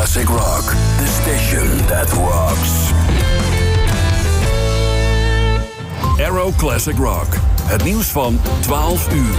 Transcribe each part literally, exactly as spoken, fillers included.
Classic Rock, the station that rocks. Arrow Classic Rock, het nieuws van twaalf uur.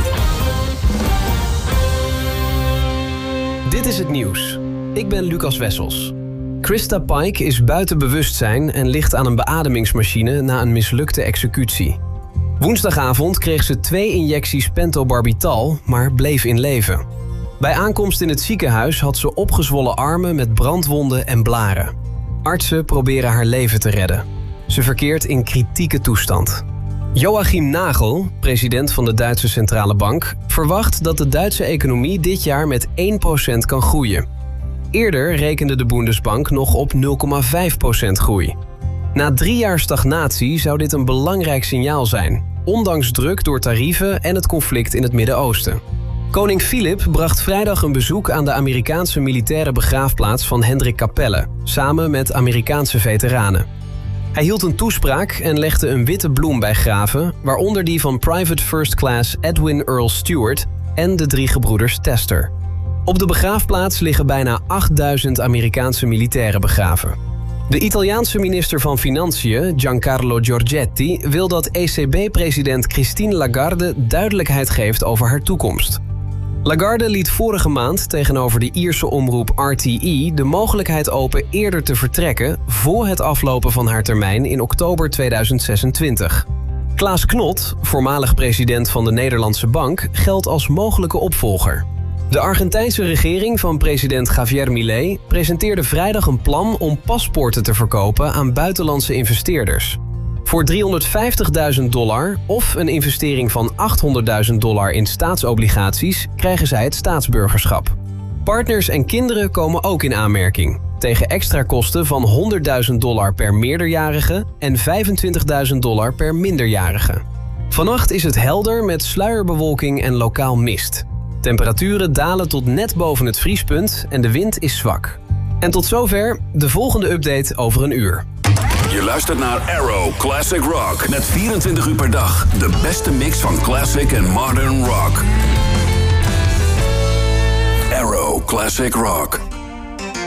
Dit is het nieuws. Ik ben Lucas Wessels. Krista Pike is buiten bewustzijn en ligt aan een beademingsmachine na een mislukte executie. Woensdagavond kreeg ze twee injecties pentobarbital, maar bleef in leven. Bij aankomst in het ziekenhuis had ze opgezwollen armen met brandwonden en blaren. Artsen proberen haar leven te redden. Ze verkeert in kritieke toestand. Joachim Nagel, president van de Duitse Centrale Bank, verwacht dat de Duitse economie dit jaar met één procent kan groeien. Eerder rekende de Bundesbank nog op nul komma vijf procent groei. Na drie jaar stagnatie zou dit een belangrijk signaal zijn, ondanks druk door tarieven en het conflict in het Midden-Oosten. Koning Filip bracht vrijdag een bezoek aan de Amerikaanse militaire begraafplaats van Hendrik Capelle, samen met Amerikaanse veteranen. Hij hield een toespraak en legde een witte bloem bij graven, waaronder die van Private First Class Edwin Earl Stewart en de drie gebroeders Tester. Op de begraafplaats liggen bijna achtduizend Amerikaanse militairen begraven. De Italiaanse minister van Financiën, Giancarlo Giorgetti, wil dat E C B-president Christine Lagarde duidelijkheid geeft over haar toekomst. Lagarde liet vorige maand tegenover de Ierse omroep R T E de mogelijkheid open eerder te vertrekken voor het aflopen van haar termijn in oktober tweeduizend zesentwintig. Klaas Knot, voormalig president van de Nederlandse Bank, geldt als mogelijke opvolger. De Argentijnse regering van president Javier Milei presenteerde vrijdag een plan om paspoorten te verkopen aan buitenlandse investeerders. Voor driehonderdvijftigduizend dollar of een investering van achthonderdduizend dollar in staatsobligaties krijgen zij het staatsburgerschap. Partners en kinderen komen ook in aanmerking, tegen extra kosten van honderdduizend dollar per meerderjarige en vijfentwintigduizend dollar per minderjarige. Vannacht is het helder met sluierbewolking en lokaal mist. Temperaturen dalen tot net boven het vriespunt en de wind is zwak. En tot zover de volgende update over een uur. Je luistert naar Arrow Classic Rock. Met vierentwintig uur per dag de beste mix van classic en modern rock. Arrow Classic Rock.